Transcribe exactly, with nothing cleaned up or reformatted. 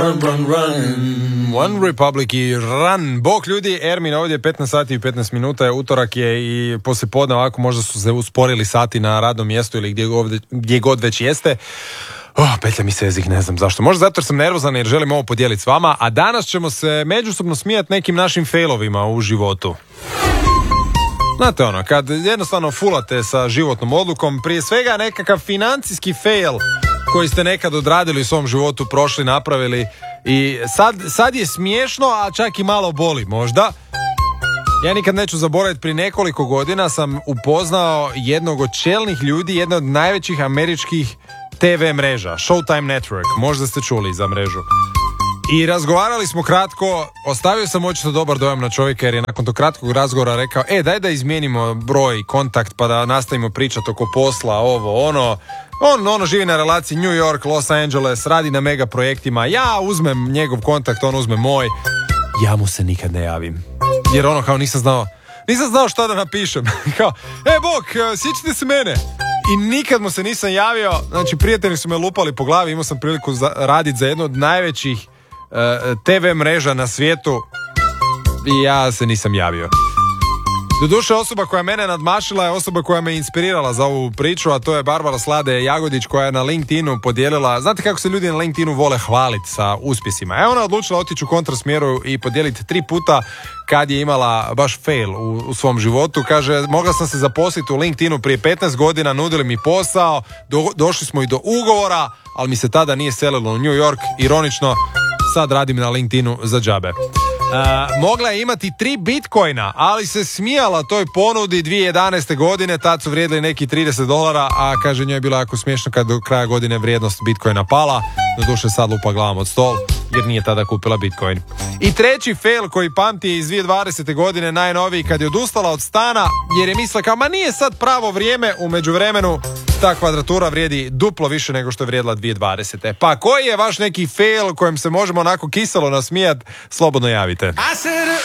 Run, run, run. One Republic i Run. Bok ljudi, Ermin ovdje, petnaest sati i petnaest minuta je, utorak je i poslijepodne, ovako možda su se usporili sati na radnom mjestu ili gdje, ovdje, gdje god već jeste. Oh, petlja mi se jezik, ne znam zašto. Možda zato jer sam nervozan jer želim ovo podijeliti s vama, a danas ćemo se međusobno smijati nekim našim failovima u životu. Znate ono, kad jednostavno fulate sa životnom odlukom, prije svega nekakav financijski fail koji ste nekad odradili u svom životu, prošli, napravili i sad, sad je smiješno, a čak i malo boli možda. Ja nikad neću zaboraviti, prije nekoliko godina sam upoznao jednog od čelnih ljudi, jedne od najvećih američkih te ve mreža, Showtime Network, možda ste čuli za mrežu. I razgovarali smo kratko, ostavio sam očito dobar dojam na čovjeka jer je nakon tog kratkog razgovora rekao, e daj da izmijenimo broj, kontakt pa da nastavimo pričati oko posla, ovo, ono. On ono živi na relaciji New York, Los Angeles, radi na mega projektima, ja uzmem njegov kontakt, on uzme moj, ja mu se nikad ne javim. Jer ono kao nisam znao, nisam znao šta da napišem. Kao, e bok, sjećate se mene? I nikad mu se nisam javio, znači prijatelji su me lupali po glavi, imao sam priliku za, raditi za jednu od najvećih uh, te ve mreža na svijetu i ja se nisam javio. Doduše, osoba koja mene nadmašila je osoba koja me inspirirala za ovu priču, a to je Barbara Slade Jagodić koja je na LinkedInu podijelila, znate kako se ljudi na LinkedInu vole hvaliti sa uspjesima. E, ona je odlučila otići u kontrasmjeru i podijeliti tri puta kad je imala baš fail u, u svom životu. Kaže, mogla sam se zaposliti u LinkedInu prije petnaest godina, nudili mi posao, do, došli smo i do ugovora, ali mi se tada nije selilo u New York, ironično, sad radim na LinkedInu za džabe. Uh, mogla je imati tri bitcoina, ali se smijala toj ponudi dvije tisuće jedanaeste godine, tad su vrijedili neki trideset dolara, a kaže njoj je bilo jako smiješno kad do kraja godine vrijednost bitcoina pala, doduše sad lupa glavom od stol, jer nije tada kupila bitcoin. I treći fail koji pamti je iz dvije tisuće dvadesete godine, najnoviji, kad je odustala od stana, jer je mislila kao, ma nije sad pravo vrijeme, u međuvremenu ta kvadratura vrijedi duplo više nego što je vrijedila dvije tisuće dvadesete. Pa koji je vaš neki fail kojem se možemo onako kiselo nasmijat, slobodno javite.